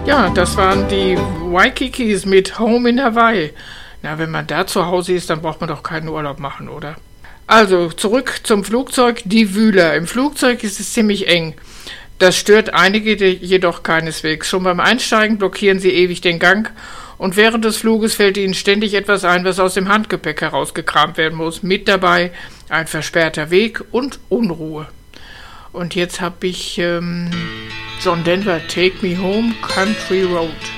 Ja, das waren die Waikikis mit Home in Hawaii. Na, wenn man da zu Hause ist, dann braucht man doch keinen Urlaub machen, oder? Also, zurück zum Flugzeug, die Wühler. Im Flugzeug ist es ziemlich eng. Das stört einige jedoch keineswegs. Schon beim Einsteigen blockieren sie ewig den Gang und während des Fluges fällt ihnen ständig etwas ein, was aus dem Handgepäck herausgekramt werden muss. Mit dabei ein versperrter Weg und Unruhe. Und jetzt habe ich John Denver, Take Me Home, Country Road.